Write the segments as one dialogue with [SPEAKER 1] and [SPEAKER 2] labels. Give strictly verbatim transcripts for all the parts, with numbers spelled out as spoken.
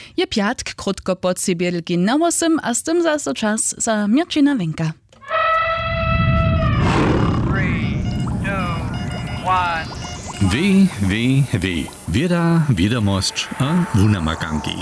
[SPEAKER 1] Je piatk krótko pod siebie na osem, a z tym zase czas za Mirčina Wenka.
[SPEAKER 2] Wie, wie, wie. Wieda, wiadomość a wunamakanki.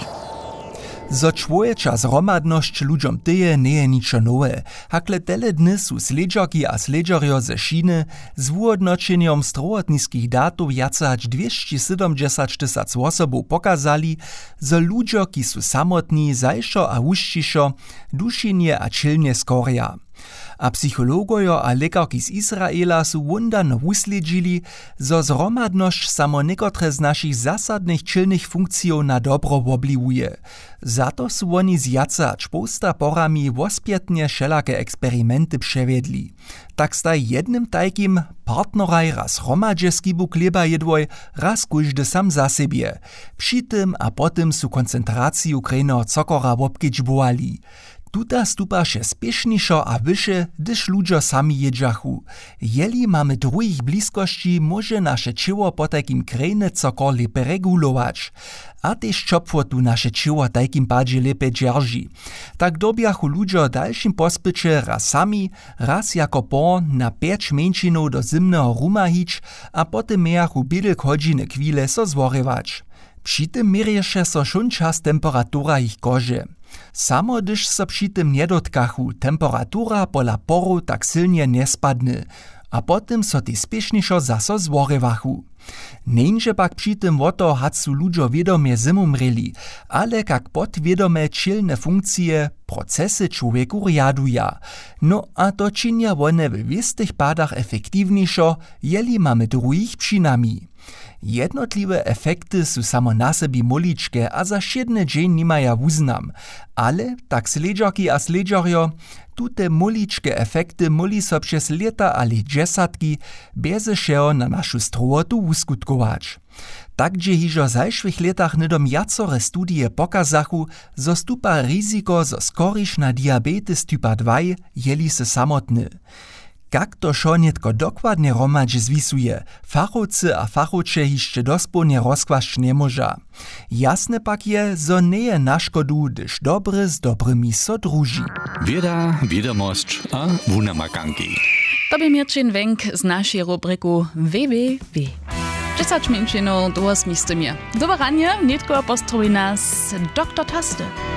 [SPEAKER 3] Zo człowjecza zromadność ludziom tyje nie je niczo nowe. Hakle tele dny su sledžarki a sledžarjo ze Šiny z wuodnočenjom strowotniskich datów jace hač dwieście siedemdziesiąt tysac osobów pokazali, zo ludzie, ki su samotni, zajšo a wuščišo, dušenje a čilnje skorja. A psychologojo a lekarki z Izraela su wundano wusledžili, zo zromadność samo niekotre z našich zasadnych čilnych funkcjów na dobro wobliwuje. Zato su oni z jace hač posta porami wospietnie wszelakie eksperymenty przewiedli. Tak staj jednym tajkim partneraj raz hromadźe skibu kleba jedwoj, raz kóždy sam za siebie. Przy tym a potem su koncentraciju krejného cokora wobkedźbowali. Tuta stupa się spieszniszo a wyše, gdyż ludzie sami jedżachu. Jeli mamy drugich bliskości, może nasze ciało po takim krejne cokor lepe regulować. A też czopwo tu nasze ciało takim padzie lepe dzierży. Tak dobiachu ludzie dalszym pospycie raz sami, raz jako por na pięć męczynów do zimnego ruma hić, a potem mejachu biedelk hodziny kwile so zworywać. Przy tym mierješe so šun čas temperatura ich kože. Samo gdyż so przy tym nie dotkachu, temperatura pola poru tak silnie nie spadny, a potem so ty spieszniszo zaso zworywachu. Neńże pak przy tym woto hacu ludzie wiedomie zimumreli, ale kak podwiedome čilne funkcje, procesy człowieku riaduja. No a to czynia one w wiestych padach efektywniejszo, jeli mamy drugich przynami. Jednotliwe efekty su samo na sebi moličke a za šedny dzień nimaja wuznam, ale tak sledžarki a sledžarjo, tute moličke efekty moli so przez leta ali džesatki bezešejo na našu strowotu wuskutkować. Tak gdzie hižo zajšłych letach nydom jacore studije pokazachu, zo stupa riziko zo skoriš na diabetes typa dwa, jeli se samotny. Kak to šo netko dokładnie romadźe zwisuje, fachowcy a fachowcze hišće dospolnie rozkłaszć nie moża. Jasne pak je, zo nie je na szkodu, gdyż dobry z dobrymi so druži.
[SPEAKER 2] Wieda, wiadomość a wunamakanki.
[SPEAKER 1] To by Mirčin Wenk z naszej rubryku W W W. dziesięć minut do osiem. Dobre ranie, netko pozdrowi nas doktor Taste.